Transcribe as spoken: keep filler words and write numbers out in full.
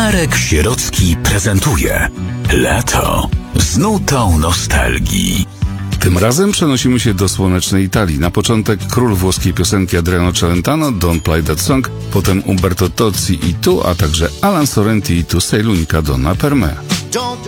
Marek Sierocki prezentuje Lato z nutą nostalgii. Tym razem przenosimy się do słonecznej Italii. Na początek król włoskiej piosenki Adriano Celentano, Don't Play That Song, potem Umberto Tozzi i Tu, a także Alan Sorrenti i Tu Sei l'unica donna per me. Don't